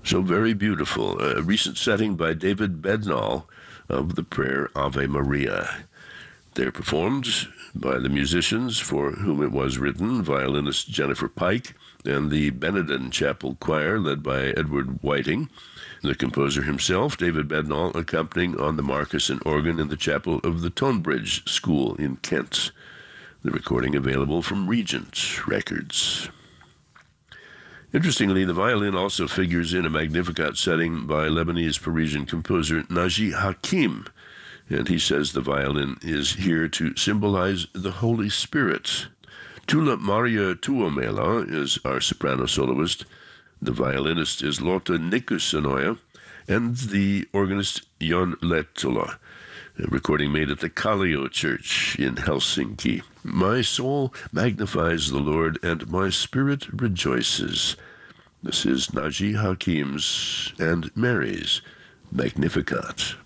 So very beautiful. A recent setting by David Bednall of the prayer Ave Maria. They're performed by the musicians for whom it was written, violinist Jennifer Pike, and the Benedon Chapel Choir, led by Edward Whiting. The composer himself, David Bednall, accompanying on the Marquesan organ in the chapel of the Tonebridge School in Kent. The recording available from Regent Records. Interestingly, the violin also figures in a Magnificat setting by Lebanese-Parisian composer Naji Hakim, and he says the violin is here to symbolize the Holy Spirit. Tula Maria Tuomela is our soprano soloist. The violinist is Lotte Nikusanoja, and the organist Jon Lehtola. A recording made at the Kallio Church in Helsinki. My soul magnifies the Lord, and my spirit rejoices. This is Naji Hakim's and Mary's Magnificat.